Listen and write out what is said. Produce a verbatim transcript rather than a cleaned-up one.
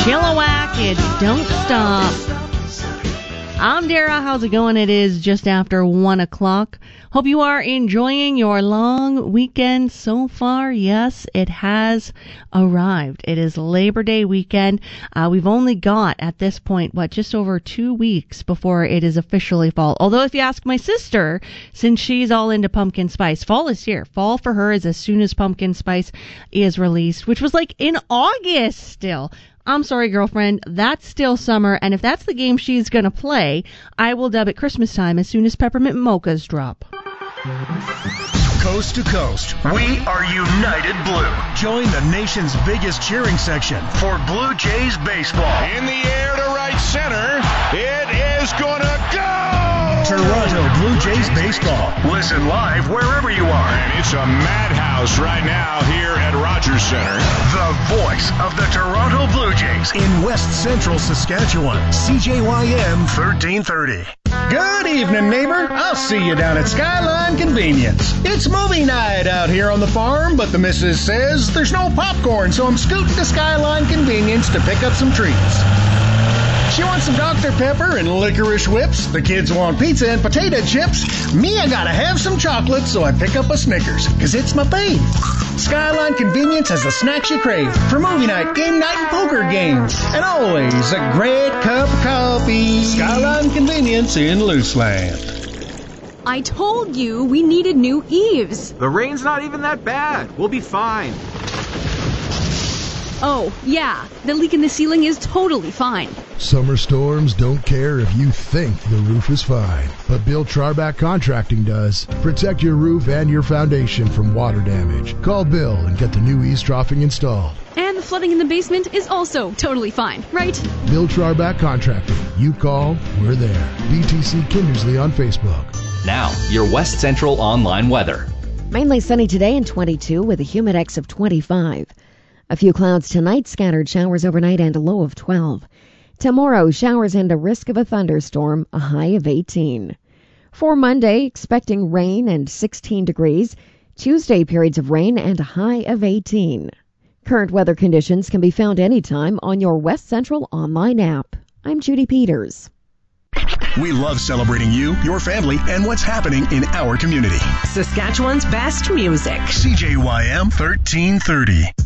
Chilliwack, it don't stop. I'm Dara. How's it going? It is just after one o'clock. Hope you are enjoying your long weekend so far. Yes, it has arrived. It is Labor Day weekend. Uh, we've only got, at this point, what, just over two weeks before it is officially fall. Although if you ask my sister, since she's all into pumpkin spice, fall is here. Fall for her is as soon as pumpkin spice is released, which was like in August still. I'm sorry, girlfriend, that's still summer, and if that's the game she's going to play, I will dub it Christmas time as soon as peppermint mochas drop. Coast to coast, we are United Blue. Join the nation's biggest cheering section for Blue Jays baseball. In the air to right center, it is gonna go! Toronto Blue Jays baseball. Listen live wherever you are. And it's a madhouse right now here at Rogers Center. The voice of the Toronto Blue Jays in West Central Saskatchewan. C J Y M thirteen thirty. Good evening, neighbor. I'll see you down at Skyline Convenience. It's movie night out here on the farm, but the missus says there's no popcorn, so I'm scooting to Skyline Convenience to pick up some treats. She wants some Doctor Pepper and licorice whips. The kids want pizza and potato chips. Me, I gotta have some chocolate, so I pick up a Snickers, cause it's my fave. Skyline Convenience has the snacks you crave for movie night, game night, and poker games. And always a great cup of coffee. Skyline Convenience in Luceland. I told you we needed new eaves. The rain's not even that bad. We'll be fine. Oh, yeah, the leak in the ceiling is totally fine. Summer storms don't care if you think the roof is fine, but Bill Charback Contracting does. Protect your roof and your foundation from water damage. Call Bill and get the new eaves troughing installed. And the flooding in the basement is also totally fine, right? Bill Charback Contracting. You call, we're there. B T C Kindersley on Facebook. Now, your West Central online weather. Mainly sunny today and twenty-two with a humidex of twenty-five. A few clouds tonight, scattered showers overnight and a low of twelve. Tomorrow, showers and a risk of a thunderstorm, a high of eighteen. For Monday, expecting rain and sixteen degrees. Tuesday, periods of rain and a high of eighteen. Current weather conditions can be found anytime on your West Central online app. I'm Judy Peters. We love celebrating you, your family, and what's happening in our community. Saskatchewan's best music. C J Y M thirteen thirty.